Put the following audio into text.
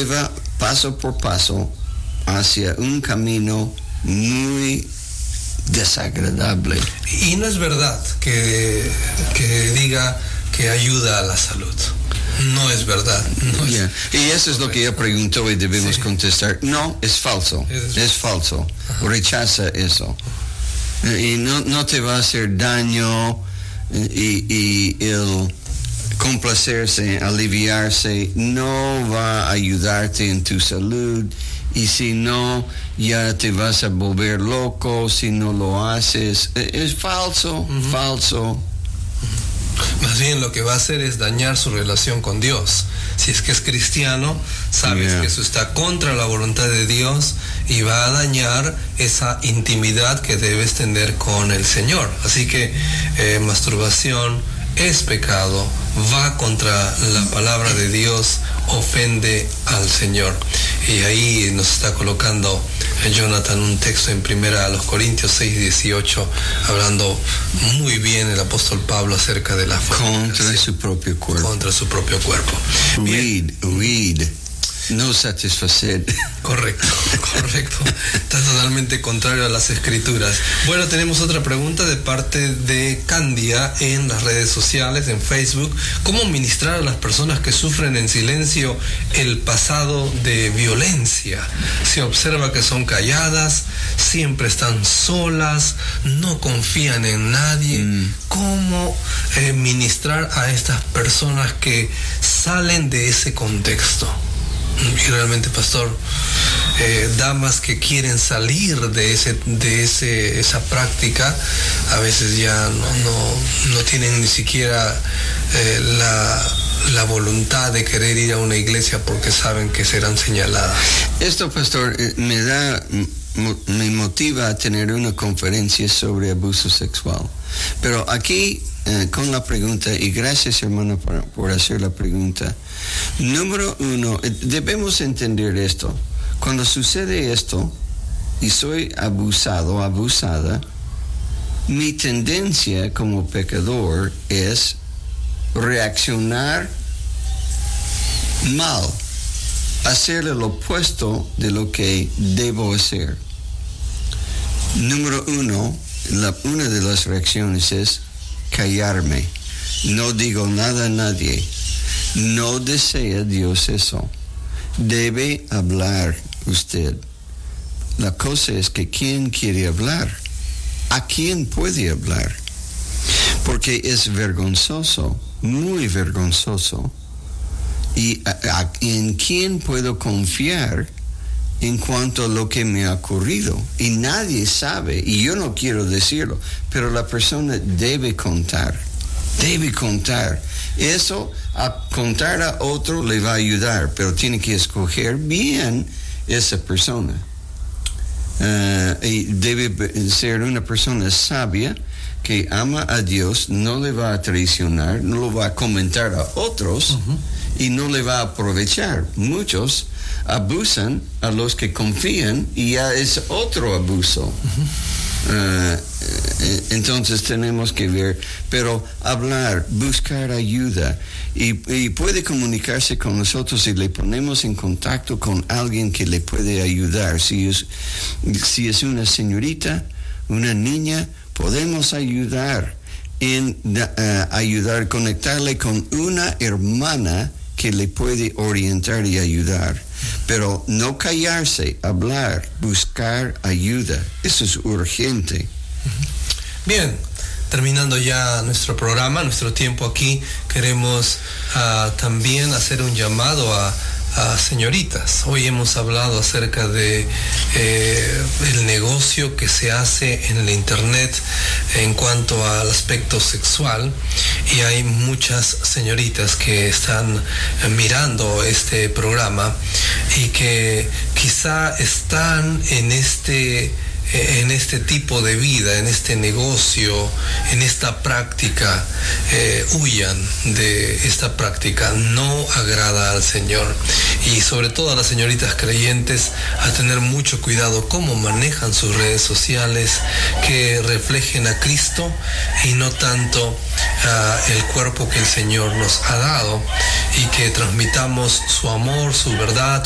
lleva paso por paso hacia un camino muy desagradable. Y no es verdad que diga que ayuda a la salud. No es verdad. No Yeah. es, y eso es lo que ella preguntó y debemos contestar. No, es falso. Es falso. Ajá. Rechaza eso. Y no te va a hacer daño, y el complacerse, aliviarse, no va a ayudarte en tu salud. Y si no, ya te vas a volver loco si no lo haces. Es falso, falso. Más bien lo que va a hacer es dañar su relación con Dios. Si es que es cristiano, sabes que eso está contra la voluntad de Dios y va a dañar esa intimidad que debes tener con el Señor. Así que masturbación es pecado, va contra la palabra de Dios, ofende al Señor. Y ahí nos está colocando Jonathan un texto en 1 Corintios 6:18, hablando muy bien el apóstol Pablo acerca de la contra su propio cuerpo. Contra su propio cuerpo. Huid. No satisfacer. Correcto. Está totalmente contrario a las escrituras. Bueno, tenemos otra pregunta de parte de Candia en las redes sociales, en Facebook. ¿Cómo ministrar a las personas que sufren en silencio el pasado de violencia? Se observa que son calladas, siempre están solas, no confían en nadie. ¿Cómo ministrar a estas personas que salen de ese contexto? Y realmente, pastor, damas que quieren salir de esa práctica, a veces ya no tienen ni siquiera la voluntad de querer ir a una iglesia porque saben que serán señaladas. Esto, pastor, me motiva a tener una conferencia sobre abuso sexual. Pero aquí, con la pregunta, y gracias, hermano, por hacer la pregunta. Número uno, debemos entender esto. Cuando sucede esto y soy abusado, abusada, mi tendencia como pecador es reaccionar mal, hacer el opuesto de lo que debo hacer. Número uno, una de las reacciones es callarme. No digo nada a nadie. No desea Dios eso. Debe hablar usted. La cosa es que ¿quién quiere hablar? ¿A quién puede hablar? Porque es vergonzoso, muy vergonzoso. ¿Y en quién puedo confiar en cuanto a lo que me ha ocurrido? Y nadie sabe, y yo no quiero decirlo, pero la persona debe contar. Debe contar. Eso, a contar a otro le va a ayudar, pero tiene que escoger bien esa persona. Y debe ser una persona sabia que ama a Dios, no le va a traicionar, no lo va a comentar a otros y no le va a aprovechar. Muchos abusan a los que confían y ya es otro abuso. Entonces tenemos que ver, pero hablar, buscar ayuda y puede comunicarse con nosotros y le ponemos en contacto con alguien que le puede ayudar. Si es una señorita, una niña, podemos ayudar conectarle con una hermana que le puede orientar y ayudar. Pero no callarse, hablar, buscar ayuda. Eso es urgente. Bien, terminando ya nuestro programa, nuestro tiempo aquí, queremos también hacer un llamado a señoritas. Hoy hemos hablado acerca de el negocio que se hace en el internet en cuanto al aspecto sexual, y hay muchas señoritas que están mirando este programa y que quizá están en este tipo de vida, en este negocio, en esta práctica. Huyan de esta práctica, no agrada al Señor. Y sobre todo a las señoritas creyentes, a tener mucho cuidado cómo manejan sus redes sociales, que reflejen a Cristo y no tanto el cuerpo que el Señor nos ha dado, y que transmitamos su amor, su verdad,